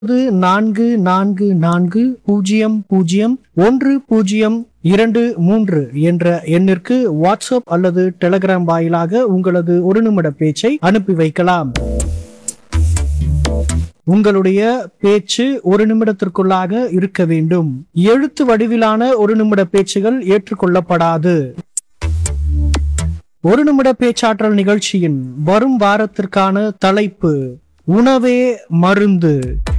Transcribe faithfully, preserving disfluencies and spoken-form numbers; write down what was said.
நான்கு நான்கு நான்கு பூஜ்ஜியம் பூஜ்ஜியம் ஒன்று பூஜ்ஜியம் இரண்டு மூன்று என்ற எண்ணிற்கு வாட்ஸ்அப் அல்லது டெலிகிராம் வாயிலாக உங்களது ஒரு நிமிட பேச்சை அனுப்பி வைக்கலாம். உங்களுடைய பேச்சு ஒரு நிமிடத்திற்குள்ளாக இருக்க வேண்டும். எழுத்து வடிவிலான ஒரு நிமிட பேச்சுகள் ஏற்றுக்கொள்ளப்படாது. ஒரு நிமிட பேச்சாற்றல் நிகழ்ச்சியின் வரும் வாரத்திற்கான தலைப்பு உணவே மருந்து.